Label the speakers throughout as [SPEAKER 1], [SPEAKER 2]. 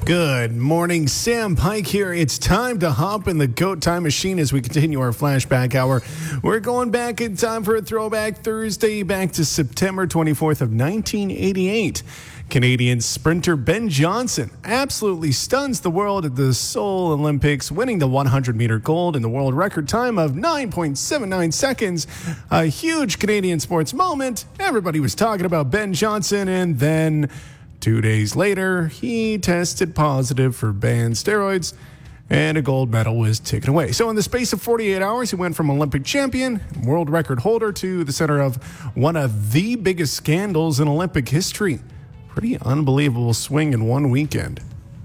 [SPEAKER 1] Good morning, Sam Pike here. It's time to hop in the GOAT Time Machine as we continue our flashback hour. We're going back in time for a Throwback Thursday back to September 24th of 1988. Canadian sprinter Ben Johnson absolutely stuns the world at the Seoul Olympics, winning the 100-meter gold in the world record time of 9.79 seconds. A huge Canadian sports moment. Everybody was talking about Ben Johnson, and then 2 days later, he tested positive for banned steroids, and a gold medal was taken away. So in the space of 48 hours, he went from Olympic champion, world record holder, to the center of one of the biggest scandals in Olympic history. Pretty unbelievable swing in one weekend.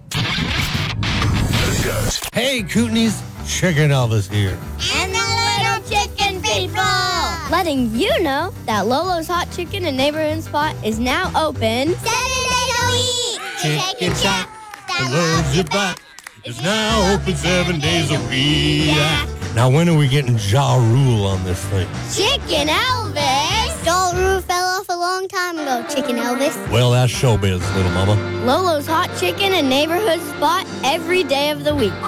[SPEAKER 2] Hey, Kootenays, Chicken Elvis here.
[SPEAKER 3] And the little chicken people!
[SPEAKER 4] Letting you know that Lolo's Hot Chicken and Neighborhood Spot is now open
[SPEAKER 3] 7 days a week!
[SPEAKER 2] Chicken Shack that loves your butt is now open 7 days a week. Now, when are we getting Ja Rule on this thing?
[SPEAKER 4] Chicken Elvis!
[SPEAKER 3] Joel Rue fell off a long time ago, Chicken Elvis.
[SPEAKER 2] Well, that's showbiz, little mama.
[SPEAKER 4] Lolo's Hot Chicken and Neighborhood Spot every day of the week.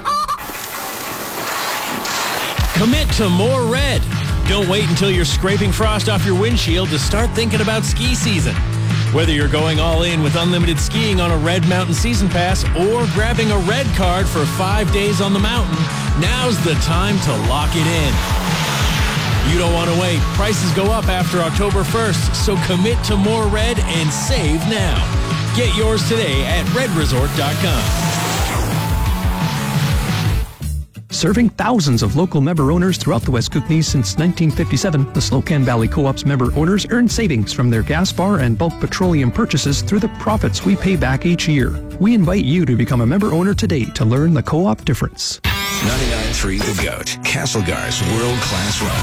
[SPEAKER 5] Commit to more red. Don't wait until you're scraping frost off your windshield to start thinking about ski season. Whether you're going all in with unlimited skiing on a Red Mountain Season Pass or grabbing a red card for 5 days on the mountain, now's the time to lock it in. You don't want to wait. Prices go up after October 1st, so commit to more red and save now. Get yours today at redresort.com.
[SPEAKER 6] Serving thousands of local member owners throughout the West Kootenays since 1957, the Slocan Valley Co-op's member owners earn savings from their gas bar and bulk petroleum purchases through the profits we pay back each year. We invite you to become a member owner today to learn the co-op difference.
[SPEAKER 7] 99.3 The Goat, Castlegar's world-class run.